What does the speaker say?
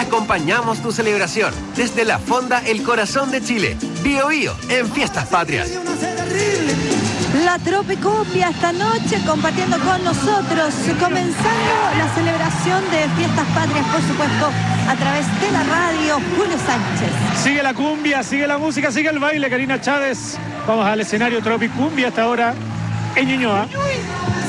acompañamos tu celebración desde la Fonda El Corazón de Chile. Bio Bio en Fiestas Patrias. La Tropicumbia esta noche compartiendo con nosotros, comenzando la celebración de Fiestas Patrias, por supuesto, a través de la radio. Julio Sánchez. Sigue la cumbia, sigue la música, sigue el baile. Karina Chávez. Vamos al escenario Tropicumbia hasta ahora en Ñuñoa.